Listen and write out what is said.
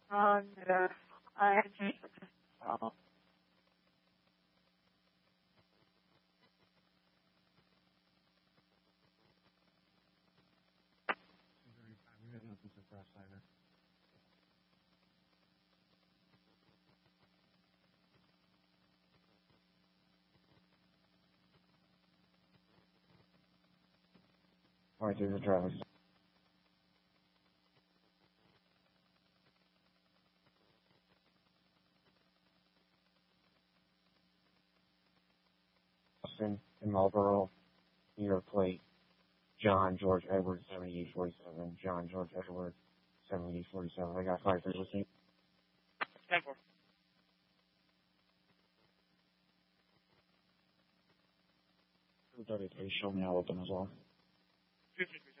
I just, All right, there's a traffic stop. Austin in Marlboro, New York plate, John George Edward 7847. John George Edward 7847. I got 5-3 with me. 10-4. Show me how open as well. 2-3-3.